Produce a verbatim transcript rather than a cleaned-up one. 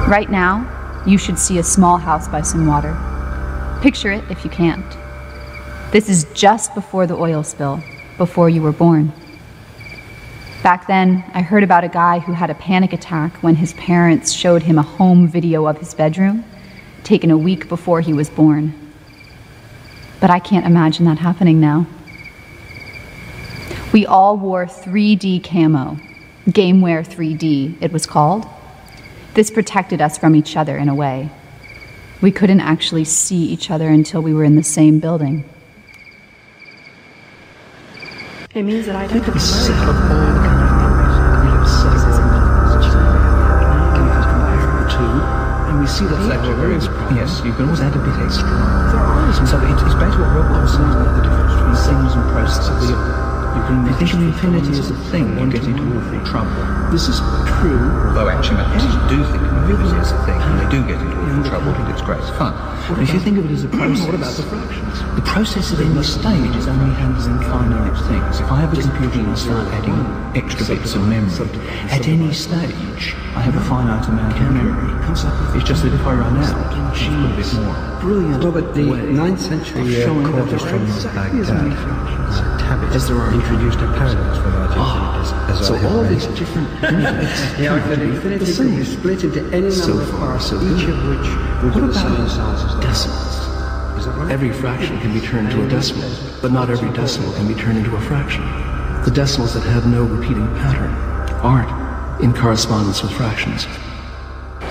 Right now, you should see a small house by some water. Picture it if you can't. This is just before the oil spill, before you were born. Back then, I heard about a guy who had a panic attack when his parents showed him a home video of his bedroom, taken a week before he was born. But I can't imagine that happening now. We all wore three D camo, Gameware three D, it was called. This protected us from each other in a way. We couldn't actually see each other until we were in the same building. It means that I don't Think of the set of all the characters. We have set of organisms. And we can compare the two, and we see that the various problems. Yes, you can always add a bit extra. There are elements. So it, it's back to what Rob was saying about the difference between things and processes. You can I think of infinity as a thing, you get into awful trouble. This is true. Although actually mathematicians do think of infinity as a thing, and they do get into awful trouble, but it's great fun. But if you think of it as a process, What about the fractions? the process at any stage is only handling finite things. If I have a computer and I start adding extra bits of memory, at any stage, I have a finite amount of memory. It's just that if I run out, I've got a bit more. Brilliant. Robert, the way ninth century uh, showing court that there are astronomer exactly as many Baghdad, fractions uh, Tabit, as there are introduced a paradox for large infinities. As So I have all read. these different units Yeah, can an be infinity the can be same. split into any So number of far, parts, so each good. of which will What be the same about size as the decimals? Is that right? Every fraction can be turned into a decimal, but not every decimal can be turned into a fraction. The decimals that have no repeating pattern aren't in correspondence with fractions.